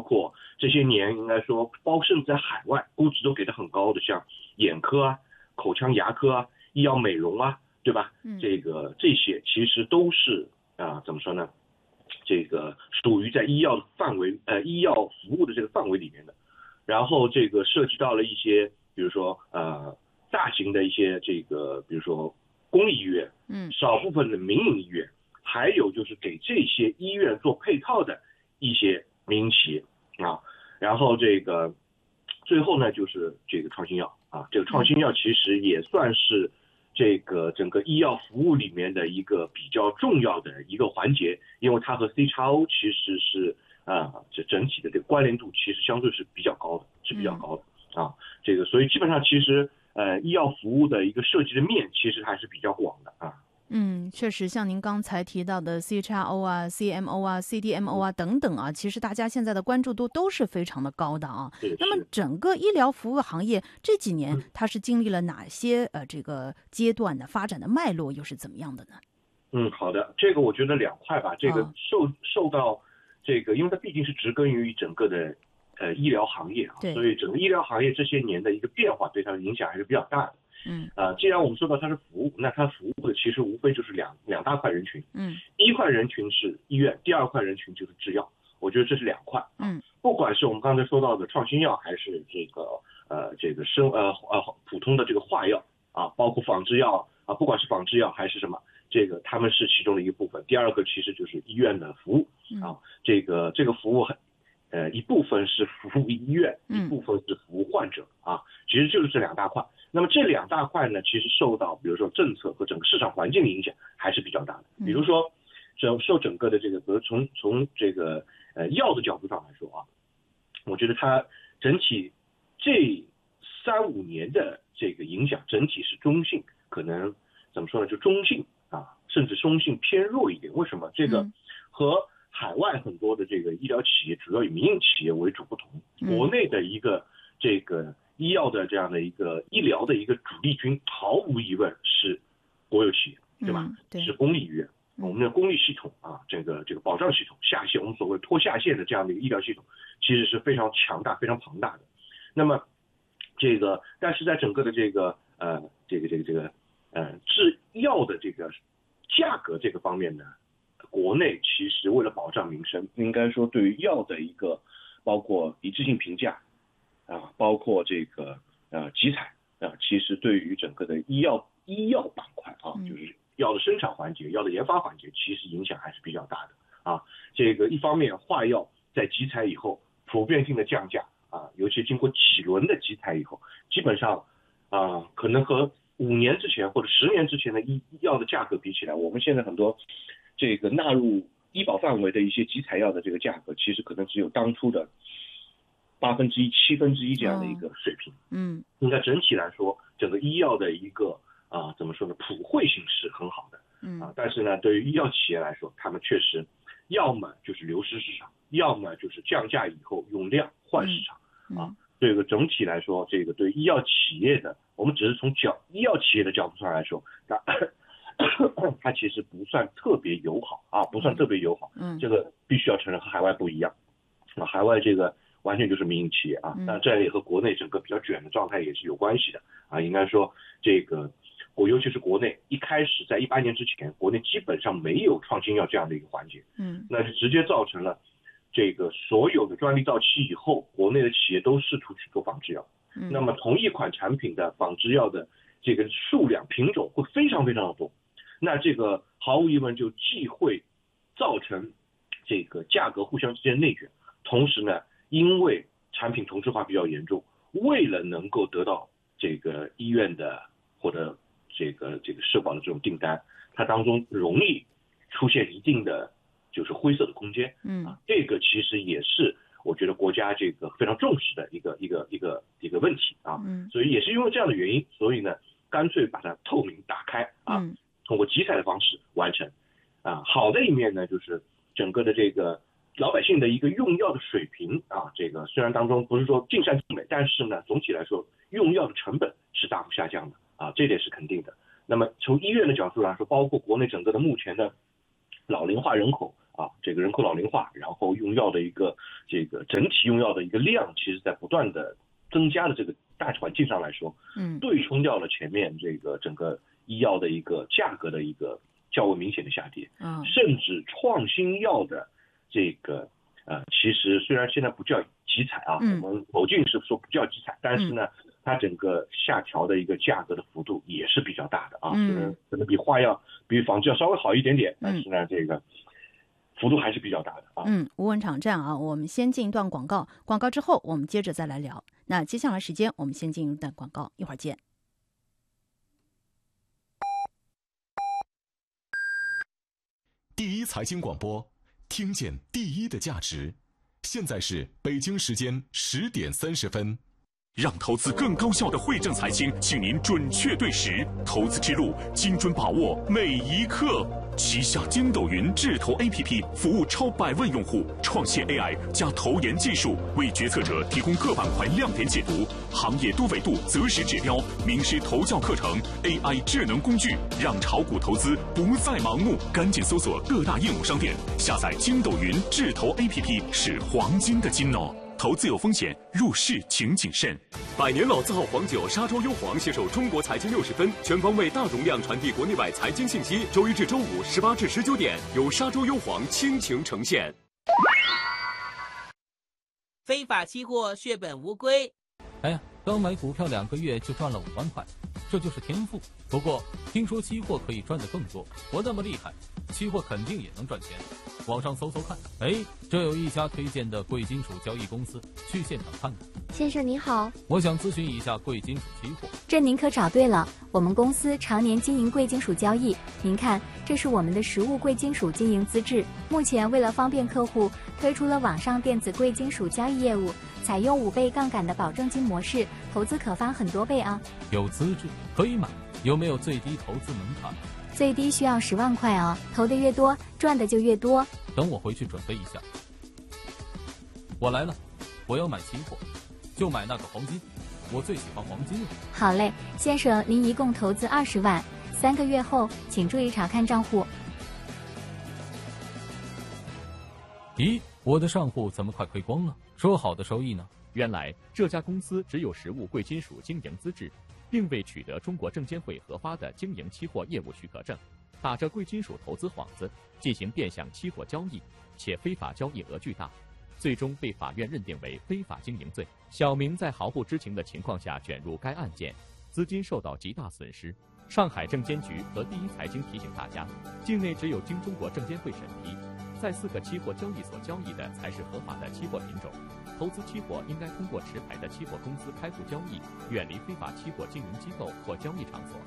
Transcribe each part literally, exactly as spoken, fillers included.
括这些年应该说，包甚至在海外估值都给的很高的，像眼科啊、口腔牙科啊、医药美容啊，对吧？ 嗯， 这个这些其实都是啊、呃，怎么说呢？这个属于在医药的范围呃医药服务的这个范围里面的。然后这个涉及到了一些，比如说呃大型的一些这个，比如说公立医院， 嗯， 少部分的民营医院，还有就是给这些医院做配套的一些民营企业啊。然后这个最后呢，就是这个创新药啊，这个创新药其实也算是这个整个医药服务里面的一个比较重要的一个环节，因为它和 C X O 其实是。啊，这整体的这个关联度其实相对是比较高的，是比较高的、嗯、啊。这个所以基本上其实呃医药服务的一个涉及的面其实还是比较广的啊。 嗯，确实，像您刚才提到的 C X O 啊、C M O 啊、C D M O 啊等等啊，其实大家现在的关注度都是非常的高的啊。那么整个医疗服务行业这几年它是经历了哪些呃这个阶段的发展的脉络又是怎么样的呢？ 嗯，好的，这个我觉得两块吧，这个受、哦、受到。这个，因为它毕竟是植根于整个的呃医疗行业啊，所以整个医疗行业这些年的一个变化对它的影响还是比较大的。 嗯， 啊、呃，既然我们说到它是服务，那它服务的其实无非就是两两大块人群。 嗯， 第一块人群是医院，第二块人群就是制药。我觉得这是两块。 嗯， 不管是我们刚才说到的创新药，还是这个呃这个生呃呃普通的这个化药啊，包括仿制药啊，不管是仿制药还是什么。这个他们是其中的一个部分，第二个其实就是医院的服务啊，这个这个服务很，呃一部分是服务医院，一部分是服务患者啊，其实就是这两大块。那么这两大块呢，其实受到比如说政策和整个市场环境的影响还是比较大的。比如说，受受整个的这个，比如从从这个呃药的角度上来说啊，我觉得它整体这三五年的这个影响整体是中性，可能怎么说呢，就中性。啊，甚至中性偏弱一点。为什么？这个和海外很多的这个医疗企业，主要以民营企业为主不同。国内的一个这个医药的这样的一个医疗的一个主力军，毫无疑问是国有企业，对吧？ 嗯、对， 是公立医院，我们的公立系统啊，这个这个保障系统下线，我们所谓拖下线的这样的一个医疗系统，其实是非常强大、非常庞大的。那么这个，但是在整个的这个呃这个这个这个。呃，制药的这个价格这个方面呢，国内其实为了保障民生，应该说对于药的一个包括一致性评价啊，包括这个呃集采啊，其实对于整个的医药医药板块啊，就是药的生产环节、药的研发环节，其实影响还是比较大的啊。这个一方面，化药在集采以后普遍性的降价啊，尤其经过几轮的集采以后，基本上啊，可能和五年之前或者十年之前的医药的价格比起来，我们现在很多这个纳入医保范围的一些集采药的这个价格，其实可能只有当初的八分之一、七分之一这样的一个水平。 嗯， 应该整体来说，整个医药的一个啊、呃、怎么说呢，普惠性是很好的。 嗯啊，但是呢，对于医药企业来说，他们确实要么就是流失市场，要么就是降价以后用量换市场、 嗯、 啊。这个整体来说，这个对医药企业的，我们只是从角医药企业的角度上来说，它它其实不算特别友好啊，不算特别友好。 嗯， 这个必须要承认和海外不一样。啊，海外这个完全就是民营企业啊，那这也和国内整个比较卷的状态也是有关系的啊。应该说，这个国尤其是国内一开始在一八年之前，国内基本上没有创新药这样的一个环节， 嗯， 那就直接造成了。这个所有的专利到期以后，国内的企业都试图去做仿制药， 嗯， 那么同一款产品的仿制药的这个数量品种会非常非常的多，那这个毫无疑问就既会造成这个价格互相之间内卷，同时呢，因为产品同质化比较严重，为了能够得到这个医院的或者这个这个社保的这种订单，它当中容易出现一定的。就是灰色的空间， 嗯啊，这个其实也是我觉得国家这个非常重视的一个一个一个一个问题啊， 嗯， 所以也是因为这样的原因，所以呢，干脆把它透明打开啊， 嗯、 通过集采的方式完成，啊，好的一面呢，就是整个的这个老百姓的一个用药的水平啊，这个虽然当中不是说尽善尽美，但是呢，总体来说用药的成本是大幅下降的啊，这点是肯定的。那么从医院的角度来说，包括国内整个的目前的老龄化人口。 啊，这个人口老龄化，然后用药的一个这个整体用药的一个量，其实在不断的增加的这个大环境上来说， 嗯， 对冲掉了前面这个整个医药的一个价格的一个较为明显的下跌， 嗯， 甚至创新药的这个呃，其实虽然现在不叫集采啊， 嗯、 我们某进是说不叫集采，但是呢。嗯它整个下调的一个价格的幅度也是比较大的啊，可能可能比化药、比仿制药稍微好一点点，但是呢，这个幅度还是比较大的啊。 嗯，吴文场这样啊，我们先进一段广告，广告之后我们接着再来聊。那接下来时间我们先进一段广告，一会儿见。 第一财经广播，听见第一的价值。现在是北京时间十点三十分。让投资更高效的汇正财经，请您准确对时，投资之路精准把握每一刻。旗下筋斗云智投 A P P 服务超百万用户，创现 A I 加投研技术，为决策者提供各板块亮点解读、行业多维度择时指标、名师投教课程、A I 智能工具，让炒股投资不再盲目。赶紧搜索各大应用商店，下载筋斗云智投 A P P， 是黄金的金哦。投资有风险，入市请谨慎。百年老字号黄酒沙洲优黄携手中国财经六十分，全方位大容量传递国内外财经信息。周一至周五十八至十九点，由沙洲优黄倾情呈现。 非法期货血本无归。 哎呀，刚买股票两个月就赚了五万块，这就是天赋。不过听说期货可以赚得更多，我那么厉害，期货肯定也能赚钱。网上搜搜看，哎，这有一家推荐的贵金属交易公司，去现场看看。 先生您好， 我想咨询一下贵金属期货。 这您可找对了，我们公司常年经营贵金属交易。您看，这是我们的实物贵金属经营资质。目前为了方便客户，推出了网上电子贵金属交易业务，采用五倍杠杆的保证金模式，投资可翻很多倍啊。 有资质可以买，有没有最低投资门槛？ 最低需要十万块啊，投的越多，赚的就越多。 等我回去准备一下。我来了，我要买期货，就买那个黄金，我最喜欢黄金了。 好嘞，先生，您一共投资二十万，三个月后请注意查看账户。 咦，我的账户怎么快亏光了？说好的收益呢？ 原来这家公司只有实物贵金属经营资质，并未取得中国证监会核发的经营期货业务许可证，打着贵金属投资幌子进行变相期货交易，且非法交易额巨大，最终被法院认定为非法经营罪。小明在毫不知情的情况下卷入该案件，资金受到极大损失。上海证监局和第一财经提醒大家，境内只有经中国证监会审批，在四个期货交易所交易的才是合法的期货品种。投资期货应该通过持牌的期货公司开户交易，远离非法期货经营机构或交易场所。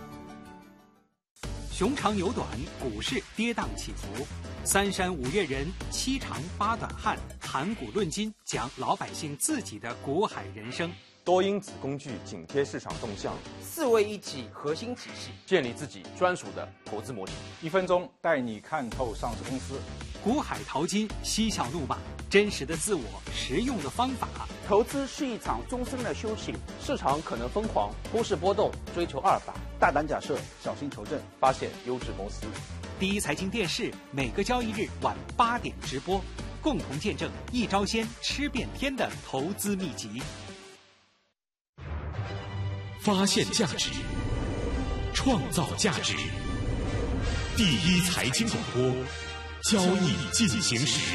熊长牛短，股市跌宕起伏。三山五岳人，七长八短汉，谈股论金，讲老百姓自己的股海人生。 多因子工具紧贴市场动向， 四位一体核心体系， 建立自己专属的投资模型。 一分钟带你看透上市公司。 股海淘金，嬉笑怒骂，真实的自我，实用的方法。 投资是一场终身的修行，市场可能疯狂，忽视波动，追求阿尔法。 大胆假设，小心求证， 发现优质公司。 第一财经电视每个交易日晚八点直播，共同见证一招鲜吃遍天的投资秘籍。 发现价值，创造价值。第一财经广播，交易进行时。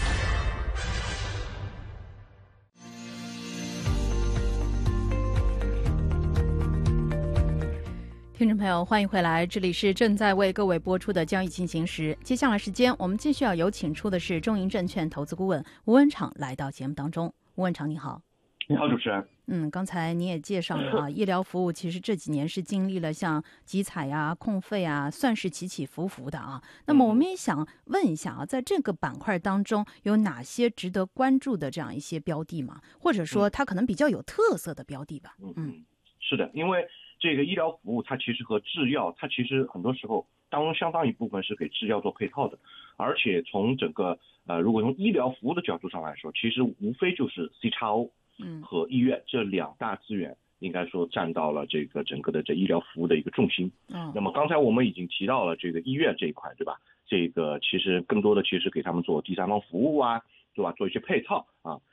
听众朋友，欢迎回来，这里是正在为各位播出的交易进行时。接下来时间，我们继续要有请出的是中银证券投资顾问吴文场来到节目当中。吴文场，你好。 你好，主持人。 嗯，刚才你也介绍了啊，医疗服务其实这几年是经历了像集采啊、控费啊，算是起起伏伏的啊。那么我们也想问一下啊，在这个板块当中有哪些值得关注的这样一些标的嘛？或者说它可能比较有特色的标的吧？ 嗯嗯，是的，因为这个医疗服务它其实和制药，它其实很多时候当中相当一部分是给制药做配套的，而且从整个呃，如果从医疗服务的角度上来说，其实无非就是 C X O。嗯，和医院这两大资源应该说占到了这个整个的这医疗服务的一个重心。嗯，那么刚才我们已经提到了这个医院这一块，对吧？ 这个其实更多的其实给他们做第三方服务啊，对吧？做一些配套啊。